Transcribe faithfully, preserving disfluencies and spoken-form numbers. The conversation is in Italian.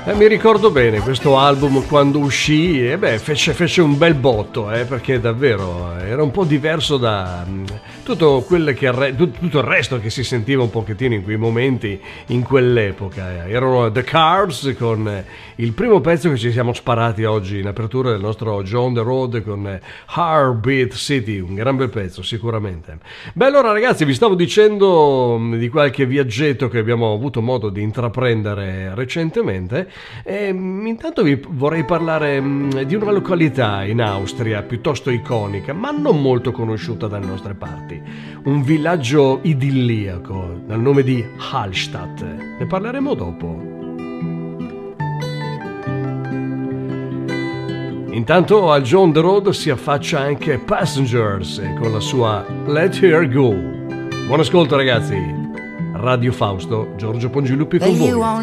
Eh, mi ricordo bene questo album quando uscì e beh, fece, fece un bel botto, eh, perché davvero era un po' diverso da mh, tutto, quello che, re, tutto, tutto il resto che si sentiva un pochettino in quei momenti, in quell'epoca. Erano The Cars con eh, il primo pezzo che ci siamo sparati oggi in apertura del nostro Joe on the Road con eh, Heartbeat City, un gran bel pezzo sicuramente. Beh, allora ragazzi, vi stavo dicendo mh, di qualche viaggetto che abbiamo avuto modo di intraprendere recentemente. E, intanto vi vorrei parlare mh, di una località in Austria piuttosto iconica, ma non molto conosciuta dalle nostre parti. Un villaggio idilliaco dal nome di Hallstatt. Ne parleremo dopo. Intanto al Joe on the Road si affaccia anche Passengers con la sua Let Her Go. Buon ascolto ragazzi. Radio Fausto, Giorgio Pongiluppi con voi.